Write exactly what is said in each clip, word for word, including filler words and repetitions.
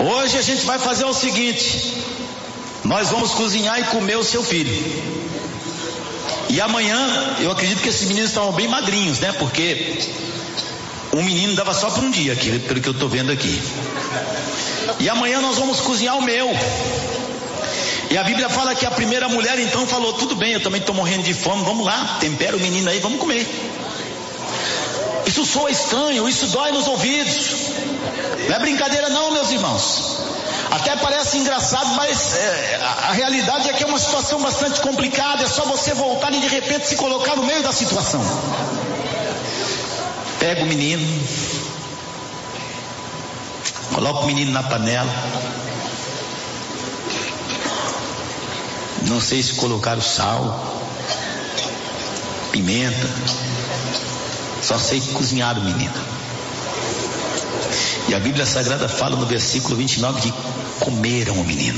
Hoje a gente vai fazer o seguinte: nós vamos cozinhar e comer o seu filho. E amanhã, eu acredito que esses meninos estavam bem magrinhos, né? Porque um menino dava só por um dia, aqui, pelo que eu estou vendo aqui. E amanhã nós vamos cozinhar o meu. E a Bíblia fala que a primeira mulher então falou: tudo bem, eu também estou morrendo de fome, vamos lá, tempera o menino aí, vamos comer. Isso soa estranho, isso dói nos ouvidos. Não é brincadeira não, meus irmãos. Até parece engraçado, mas é, a, a realidade é que é uma situação bastante complicada. É só você voltar e de repente se colocar no meio da situação. Pega o menino, coloca o menino na panela. Não sei se colocaram sal, pimenta, só sei que cozinharam o menino. E a Bíblia Sagrada fala no versículo vinte e nove que comeram o menino.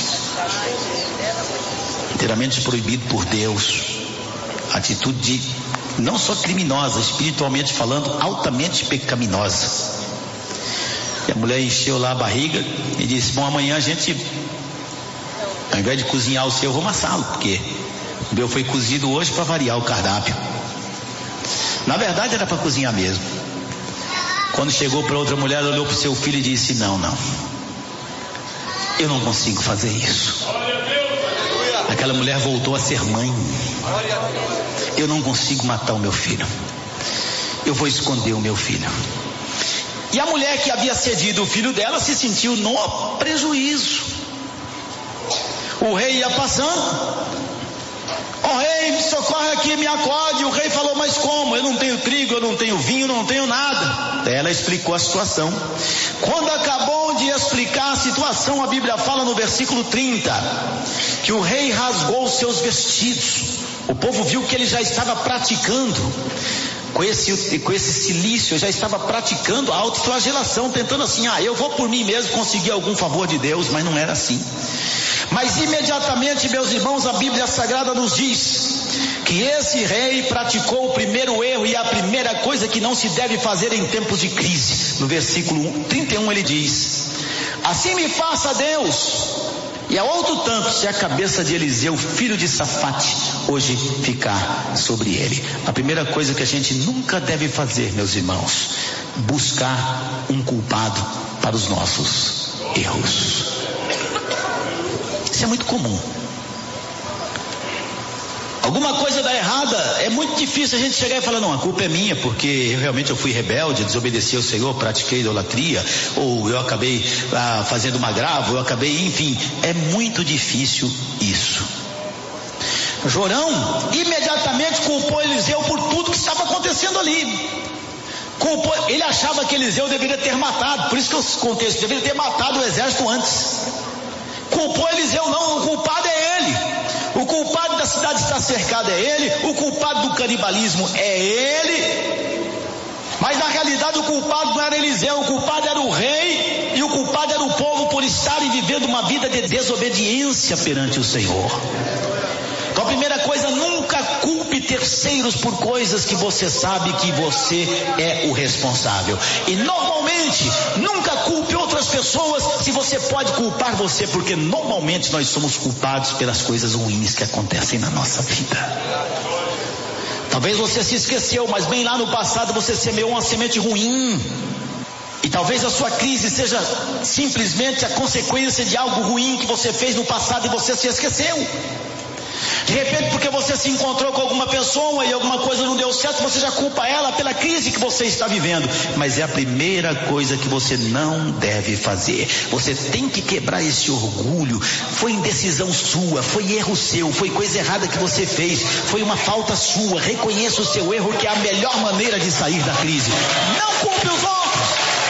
Inteiramente proibido por Deus. Atitude não só criminosa, espiritualmente falando, altamente pecaminosa. E a mulher encheu lá a barriga e disse: bom, amanhã a gente, ao invés de cozinhar o seu, eu vou amassá-lo, porque o meu foi cozido hoje para variar o cardápio. Na verdade era para cozinhar mesmo. Quando chegou para outra mulher, olhou para o seu filho e disse: não, não, eu não consigo fazer isso. Aquela mulher voltou a ser mãe. Eu não consigo matar o meu filho, eu vou esconder o meu filho. E a mulher que havia cedido o filho dela se sentiu no prejuízo. O rei ia passando: ó rei, me socorre aqui, me acode. O rei falou: mas como? Eu não tenho trigo, eu não tenho vinho, não tenho nada. Ela explicou a situação. Quando acabou de explicar a situação, a Bíblia fala no versículo trinta que o rei rasgou os seus vestidos. O povo viu que ele já estava praticando com esse, com esse cilício, já estava praticando a autoflagelação, tentando assim: ah, eu vou por mim mesmo conseguir algum favor de Deus. Mas não era assim. Mas imediatamente, meus irmãos, a Bíblia Sagrada nos diz que esse rei praticou o primeiro erro e a primeira coisa que não se deve fazer em tempos de crise. No versículo trinta e um ele diz: assim me faça Deus, e a outro tanto, se a cabeça de Eliseu, filho de Safate, hoje ficar sobre ele. A primeira coisa que a gente nunca deve fazer, meus irmãos, buscar um culpado para os nossos erros. Isso é muito comum. Alguma coisa dá errada, é muito difícil a gente chegar e falar: não, a culpa é minha, porque eu, realmente eu fui rebelde, desobedeci ao Senhor, pratiquei idolatria, ou eu acabei ah, fazendo uma agravo, eu acabei, enfim, é muito difícil isso. Jorão imediatamente culpou Eliseu por tudo que estava acontecendo ali. Culpou, ele achava que Eliseu deveria ter matado, por isso que eu contei isso, deveria ter matado o exército antes. Culpou Eliseu, não, o culpado é ele. O culpado da cidade estar cercada é ele. O culpado do canibalismo é ele. Mas na realidade o culpado não era Eliseu, o culpado era o rei. E o culpado era o povo por estarem vivendo uma vida de desobediência perante o Senhor. Então a primeira coisa, nunca culpe terceiros por coisas que você sabe que você é o responsável. E normalmente, nunca culpe outras pessoas se você pode culpar você, porque normalmente nós somos culpados pelas coisas ruins que acontecem na nossa vida. Talvez você se esqueceu, mas bem lá no passado você semeou uma semente ruim. E talvez a sua crise seja simplesmente a consequência de algo ruim que você fez no passado e você se esqueceu. De repente, porque você se encontrou com alguma pessoa e alguma coisa não deu certo, você já culpa ela pela crise que você está vivendo. Mas é a primeira coisa que você não deve fazer. Você tem que quebrar esse orgulho. Foi indecisão sua, foi erro seu, foi coisa errada que você fez, foi uma falta sua. Reconheça o seu erro, que é a melhor maneira de sair da crise. Não culpe os outros.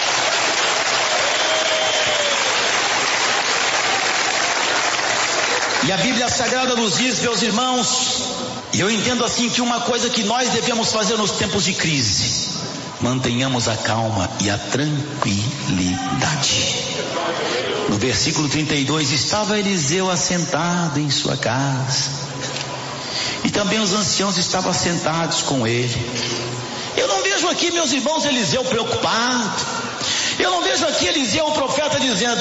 E a Bíblia Sagrada nos diz, meus irmãos, e eu entendo assim que uma coisa que nós devemos fazer nos tempos de crise: mantenhamos a calma e a tranquilidade. No versículo trinta e dois, estava Eliseu assentado em sua casa, e também os anciãos estavam assentados com ele. Eu não vejo aqui, meus irmãos, Eliseu preocupado. Eu não vejo aqui Eliseu, o profeta, dizendo: